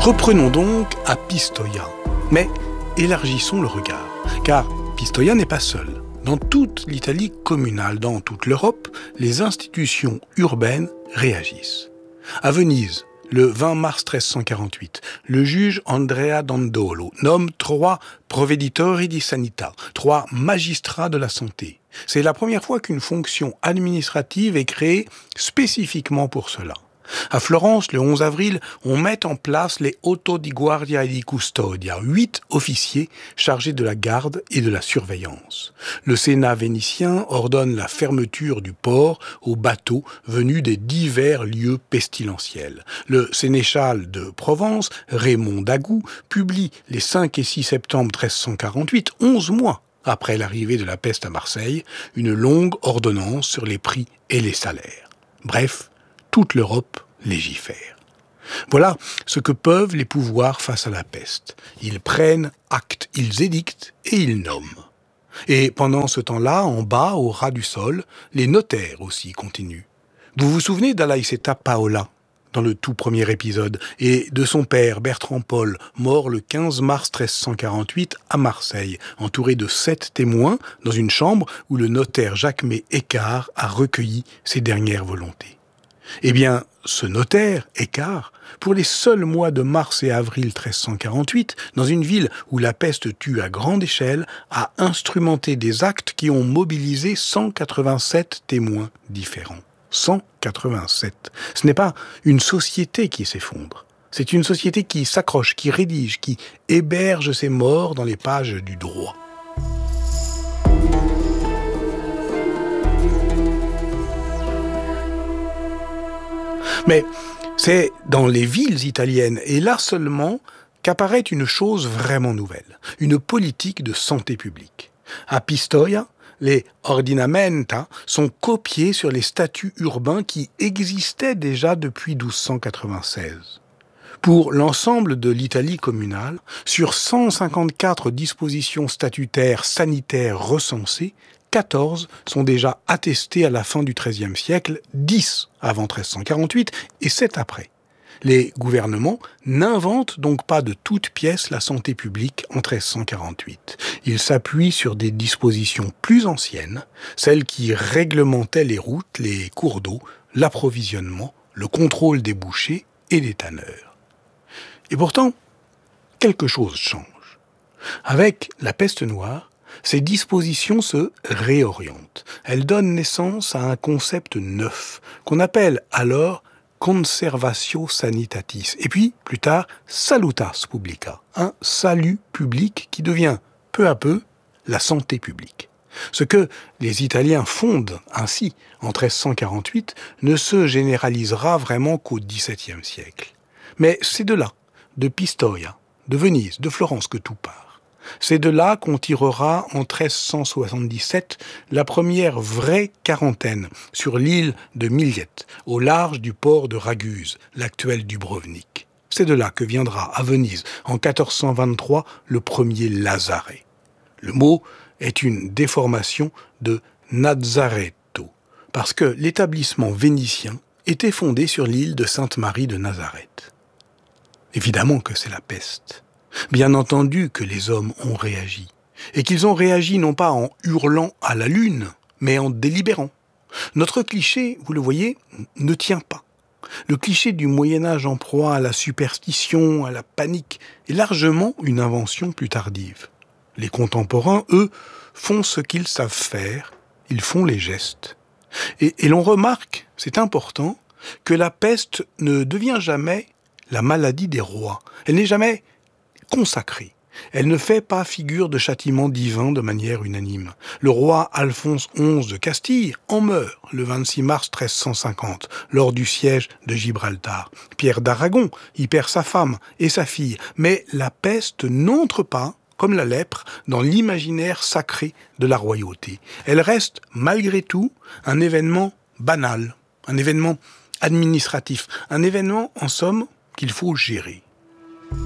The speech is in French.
Reprenons donc à Pistoia, mais élargissons le regard, car Pistoia n'est pas seul. Dans toute l'Italie communale, dans toute l'Europe, les institutions urbaines réagissent. À Venise, le 20 mars 1348, le juge Andrea Dandolo nomme 3 provveditori di sanità, 3 magistrats de la santé. C'est la première fois qu'une fonction administrative est créée spécifiquement pour cela. À Florence, le 11 avril, on met en place les Auto di Guardia e di Custodia, 8 officiers chargés de la garde et de la surveillance. Le Sénat vénitien ordonne la fermeture du port aux bateaux venus des divers lieux pestilentiels. Le sénéchal de Provence, Raymond d'Agoult, publie les 5 et 6 septembre 1348, 11 mois après l'arrivée de la peste à Marseille, une longue ordonnance sur les prix et les salaires. Bref, toute l'Europe légifère. Voilà ce que peuvent les pouvoirs face à la peste. Ils prennent acte, ils édictent et ils nomment. Et pendant ce temps-là, en bas, au ras du sol, les notaires aussi continuent. Vous vous souvenez d'Alaïseta Paola, dans le tout premier épisode, et de son père Bertrand Paul, mort le 15 mars 1348 à Marseille, entouré de 7 témoins dans une chambre où le notaire Jacques-Mé Écart a recueilli ses dernières volontés. Eh bien, ce notaire, Écart, pour les seuls mois de mars et avril 1348, dans une ville où la peste tue à grande échelle, a instrumenté des actes qui ont mobilisé 187 témoins différents. 187. Ce n'est pas une société qui s'effondre. C'est une société qui s'accroche, qui rédige, qui héberge ses morts dans les pages du droit. Mais c'est dans les villes italiennes, et là seulement, qu'apparaît une chose vraiment nouvelle, une politique de santé publique. À Pistoia, les ordinamenta sont copiés sur les statuts urbains qui existaient déjà depuis 1296. Pour l'ensemble de l'Italie communale, sur 154 dispositions statutaires sanitaires recensées, 14 sont déjà attestés à la fin du XIIIe siècle, 10 avant 1348 et 7 après. Les gouvernements n'inventent donc pas de toutes pièces la santé publique en 1348. Ils s'appuient sur des dispositions plus anciennes, celles qui réglementaient les routes, les cours d'eau, l'approvisionnement, le contrôle des bouchers et des tanneurs. Et pourtant, quelque chose change. Avec la peste noire, ces dispositions se réorientent. Elles donnent naissance à un concept neuf, qu'on appelle alors conservatio sanitatis, et puis, plus tard, salutas publica, un salut public qui devient, peu à peu, la santé publique. Ce que les Italiens fondent ainsi en 1348 ne se généralisera vraiment qu'au XVIIe siècle. Mais c'est de là, de Pistoia, de Venise, de Florence que tout part. C'est de là qu'on tirera en 1377 la première vraie quarantaine sur l'île de Millette, au large du port de Raguse, l'actuel Dubrovnik. C'est de là que viendra à Venise, en 1423, le premier lazaret. Le mot est une déformation de Nazaretto, parce que l'établissement vénitien était fondé sur l'île de Sainte-Marie de Nazareth. Évidemment que c'est la peste. Bien entendu que les hommes ont réagi, et qu'ils ont réagi non pas en hurlant à la lune, mais en délibérant. Notre cliché, vous le voyez, ne tient pas. Le cliché du Moyen-Âge en proie à la superstition, à la panique, est largement une invention plus tardive. Les contemporains, eux, font ce qu'ils savent faire, ils font les gestes. Et l'on remarque, c'est important, que la peste ne devient jamais la maladie des rois. Elle n'est jamais consacrée. Elle ne fait pas figure de châtiment divin de manière unanime. Le roi Alphonse XI de Castille en meurt le 26 mars 1350, lors du siège de Gibraltar. Pierre d'Aragon y perd sa femme et sa fille, mais la peste n'entre pas, comme la lèpre, dans l'imaginaire sacré de la royauté. Elle reste, malgré tout, un événement banal, un événement administratif, un événement, en somme, qu'il faut gérer.